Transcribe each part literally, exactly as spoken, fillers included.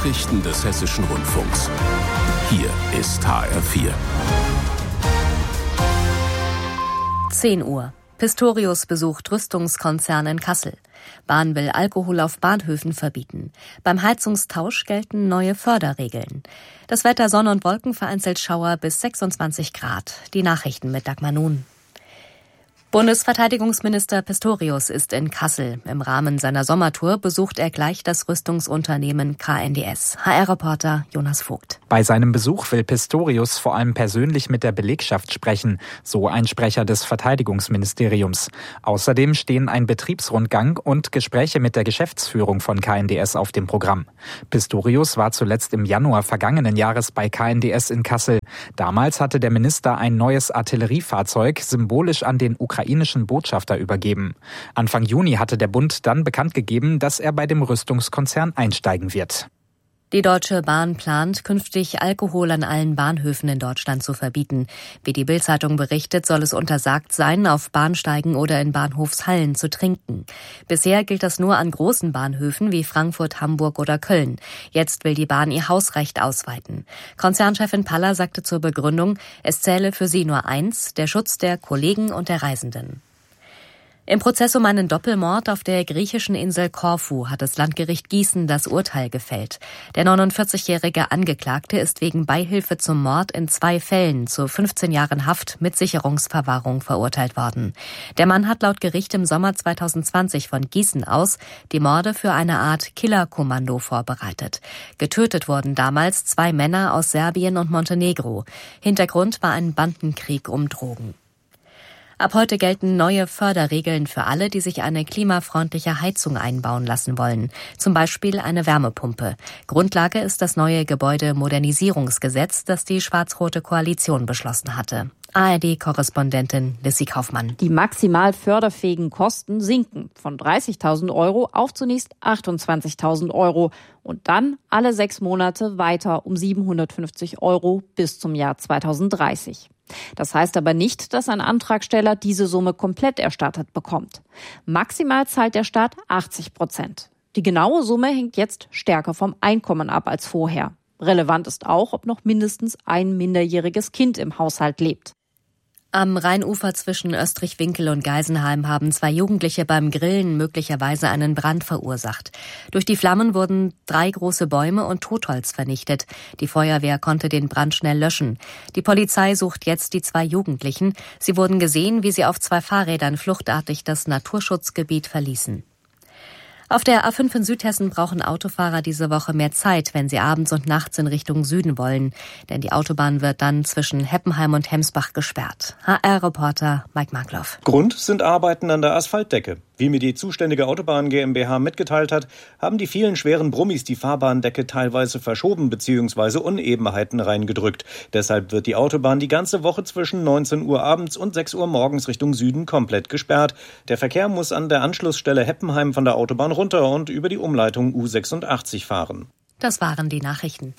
Nachrichten des Hessischen Rundfunks. Hier ist H R vier. zehn Uhr. Pistorius besucht Rüstungskonzern in Kassel. Bahn will Alkohol auf Bahnhöfen verbieten. Beim Heizungstausch gelten neue Förderregeln. Das Wetter: Sonne und Wolken, vereinzelt Schauer bis sechsundzwanzig Grad. Die Nachrichten mit Dagmar Nun. Bundesverteidigungsminister Pistorius ist in Kassel. Im Rahmen seiner Sommertour besucht er gleich das Rüstungsunternehmen K N D S. H R-Reporter Jonas Vogt. Bei seinem Besuch will Pistorius vor allem persönlich mit der Belegschaft sprechen, so ein Sprecher des Verteidigungsministeriums. Außerdem stehen ein Betriebsrundgang und Gespräche mit der Geschäftsführung von K N D S auf dem Programm. Pistorius war zuletzt im Januar vergangenen Jahres bei K N D S in Kassel. Damals hatte der Minister ein neues Artilleriefahrzeug symbolisch an den ukrainischen Botschafter übergeben. Anfang Juni hatte der Bund dann bekannt gegeben, dass er bei dem Rüstungskonzern einsteigen wird. Die Deutsche Bahn plant, künftig Alkohol an allen Bahnhöfen in Deutschland zu verbieten. Wie die Bild-Zeitung berichtet, soll es untersagt sein, auf Bahnsteigen oder in Bahnhofshallen zu trinken. Bisher gilt das nur an großen Bahnhöfen wie Frankfurt, Hamburg oder Köln. Jetzt will die Bahn ihr Hausrecht ausweiten. Konzernchefin Paller sagte zur Begründung, es zähle für sie nur eins: der Schutz der Kollegen und der Reisenden. Im Prozess um einen Doppelmord auf der griechischen Insel Korfu hat das Landgericht Gießen das Urteil gefällt. Der neunundvierzigjährige Angeklagte ist wegen Beihilfe zum Mord in zwei Fällen zu fünfzehn Jahren Haft mit Sicherungsverwahrung verurteilt worden. Der Mann hat laut Gericht im Sommer zweitausendzwanzig von Gießen aus die Morde für eine Art Killerkommando vorbereitet. Getötet wurden damals zwei Männer aus Serbien und Montenegro. Hintergrund war ein Bandenkrieg um Drogen. Ab heute gelten neue Förderregeln für alle, die sich eine klimafreundliche Heizung einbauen lassen wollen. Zum Beispiel eine Wärmepumpe. Grundlage ist das neue Gebäudemodernisierungsgesetz, das die schwarz-rote Koalition beschlossen hatte. A R D-Korrespondentin Lissy Kaufmann. Die maximal förderfähigen Kosten sinken von dreißigtausend Euro auf zunächst achtundzwanzigtausend Euro und dann alle sechs Monate weiter um siebenhundertfünfzig Euro bis zum Jahr zweitausenddreißig. Das heißt aber nicht, dass ein Antragsteller diese Summe komplett erstattet bekommt. Maximal zahlt der Staat achtzig Prozent. Die genaue Summe hängt jetzt stärker vom Einkommen ab als vorher. Relevant ist auch, ob noch mindestens ein minderjähriges Kind im Haushalt lebt. Am Rheinufer zwischen Österreich-Winkel und Geisenheim haben zwei Jugendliche beim Grillen möglicherweise einen Brand verursacht. Durch die Flammen wurden drei große Bäume und Totholz vernichtet. Die Feuerwehr konnte den Brand schnell löschen. Die Polizei sucht jetzt die zwei Jugendlichen. Sie wurden gesehen, wie sie auf zwei Fahrrädern fluchtartig das Naturschutzgebiet verließen. Auf der A fünf in Südhessen brauchen Autofahrer diese Woche mehr Zeit, wenn sie abends und nachts in Richtung Süden wollen. Denn die Autobahn wird dann zwischen Heppenheim und Hemsbach gesperrt. H R-Reporter Mike Markloff. Grund sind Arbeiten an der Asphaltdecke. Wie mir die zuständige Autobahn GmbH mitgeteilt hat, haben die vielen schweren Brummis die Fahrbahndecke teilweise verschoben bzw. Unebenheiten reingedrückt. Deshalb wird die Autobahn die ganze Woche zwischen neunzehn Uhr abends und sechs Uhr morgens Richtung Süden komplett gesperrt. Der Verkehr muss an der Anschlussstelle Heppenheim von der Autobahn runter und über die Umleitung U sechsundachtzig fahren. Das waren die Nachrichten.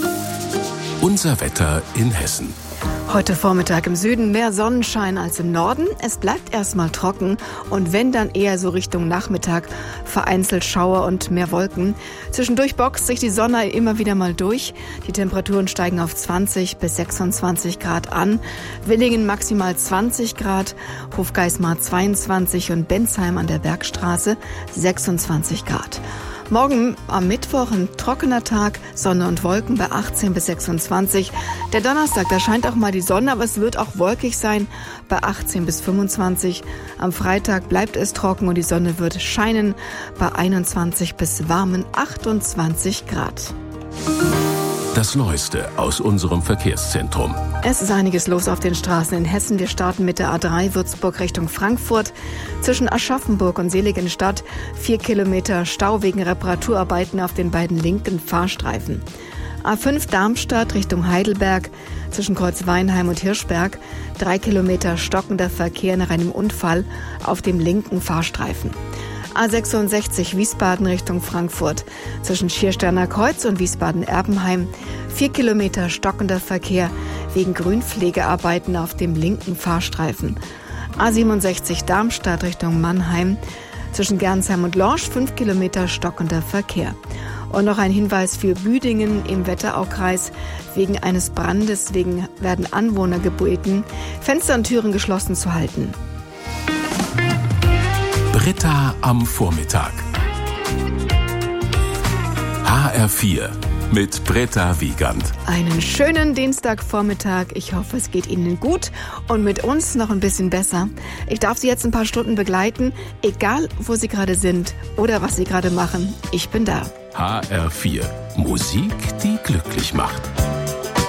Unser Wetter in Hessen. Heute Vormittag im Süden mehr Sonnenschein als im Norden. Es bleibt erstmal trocken und wenn, dann eher so Richtung Nachmittag vereinzelt Schauer und mehr Wolken. Zwischendurch boxt sich die Sonne immer wieder mal durch. Die Temperaturen steigen auf zwanzig bis sechsundzwanzig Grad an. Willingen maximal zwanzig Grad, Hofgeismar zweiundzwanzig und Bensheim an der Bergstraße sechsundzwanzig Grad. Morgen am Mittwoch ein trockener Tag, Sonne und Wolken bei achtzehn bis sechsundzwanzig. Der Donnerstag, da scheint auch mal die Sonne, aber es wird auch wolkig sein bei achtzehn bis fünfundzwanzig. Am Freitag bleibt es trocken und die Sonne wird scheinen bei einundzwanzig bis warmen achtundzwanzig Grad. Das Neueste aus unserem Verkehrszentrum. Es ist einiges los auf den Straßen in Hessen. Wir starten mit der A drei Würzburg Richtung Frankfurt. Zwischen Aschaffenburg und Seligenstadt vier Kilometer Stau wegen Reparaturarbeiten auf den beiden linken Fahrstreifen. A fünf Darmstadt Richtung Heidelberg. Zwischen Kreuzweinheim und Hirschberg drei Kilometer stockender Verkehr nach einem Unfall auf dem linken Fahrstreifen. A sechsundsechzig Wiesbaden Richtung Frankfurt. Zwischen Schiersteiner Kreuz und Wiesbaden-Erbenheim vier Kilometer stockender Verkehr wegen Grünpflegearbeiten auf dem linken Fahrstreifen. A siebenundsechzig Darmstadt Richtung Mannheim. Zwischen Gernsheim und Lorsch fünf Kilometer stockender Verkehr. Und noch ein Hinweis für Büdingen im Wetteraukreis. Wegen eines Brandes wegen werden Anwohner gebeten, Fenster und Türen geschlossen zu halten. Britta am Vormittag. H R vier mit Britta Wiegand. Einen schönen Dienstagvormittag. Ich hoffe, es geht Ihnen gut und mit uns noch ein bisschen besser. Ich darf Sie jetzt ein paar Stunden begleiten, egal wo Sie gerade sind oder was Sie gerade machen. Ich bin da. H R vier. Musik, die glücklich macht.